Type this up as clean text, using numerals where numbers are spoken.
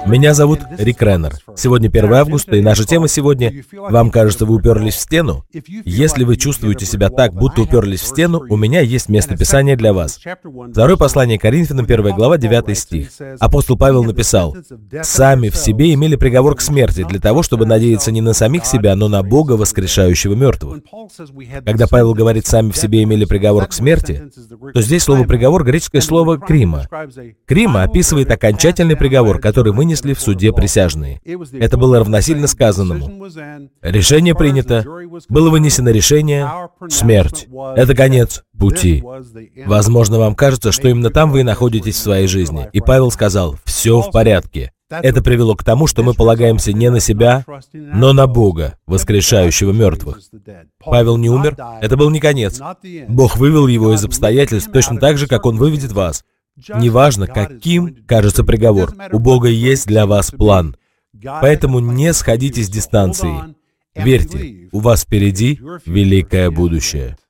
Меня зовут Рик Реннер. Сегодня 1 августа, и наша тема сегодня «Вам кажется, вы уперлись в стену?» Если вы чувствуете себя так, будто уперлись в стену, у меня есть место Писания для вас. Второе послание Коринфянам, 1 глава, 9 стих. Апостол Павел написал: «Сами в себе имели приговор к смерти для того, чтобы надеяться не на самих себя, но на Бога, воскрешающего мертвых». Когда Павел говорит «сами в себе имели приговор к смерти», то здесь слово «приговор» — греческое слово «крима». «Крима» описывает окончательный приговор, который вынесли в суде присяжные. Это было равносильно сказанному. Решение принято, было вынесено решение, смерть. Это конец пути. Возможно, вам кажется, что именно там вы и находитесь в своей жизни. И Павел сказал: «Все в порядке». Это привело к тому, что мы полагаемся не на себя, но на Бога, воскрешающего мертвых. Павел не умер, это был не конец. Бог вывел его из обстоятельств точно так же, как Он выведет вас. Неважно, каким кажется приговор, у Бога есть для вас план. Поэтому не сходите с дистанции. Верьте, у вас впереди великое будущее.